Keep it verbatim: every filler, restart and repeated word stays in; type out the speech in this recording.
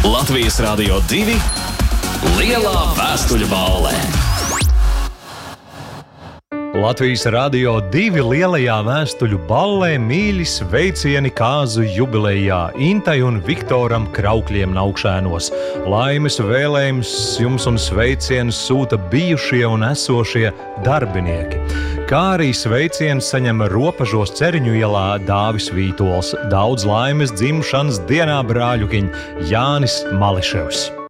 Latvijas Rādio divi Lielā vēstuļu ballē. Latvijas Rādio divi Lielajā vēstuļu ballē mīļi sveicieni kāzu jubilejā Intai un Viktoram Kraukļiem Naukšēnos. Laimes vēlējums jums un sveicienus sūta bijušie un esošie darbinieki. Kā arī sveicienus saņem Ropažos Ceriņu ielā Dāvis Vītols. Daudz laimes dzimšanas dienā brāļukiņ Jānis Mališevs.